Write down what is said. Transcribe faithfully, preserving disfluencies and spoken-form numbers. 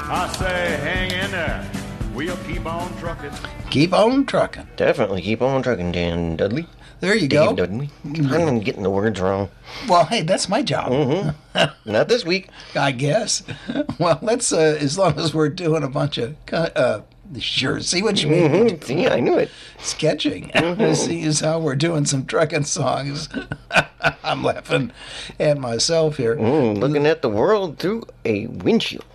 I say hang in there. We'll keep on trucking. Keep on trucking. Definitely keep on trucking, Dan Dudley. There you Dave go. Dudley. I'm getting the words wrong. Well, hey, that's my job. Mm-hmm. Not this week. I guess. Well, let's, uh, as long as we're doing a bunch of, uh, sure, see what you mean. Mm-hmm. See, I knew it. Sketching. See is how we're doing some trucking songs. I'm laughing at myself here. Mm, looking at the world through a windshield.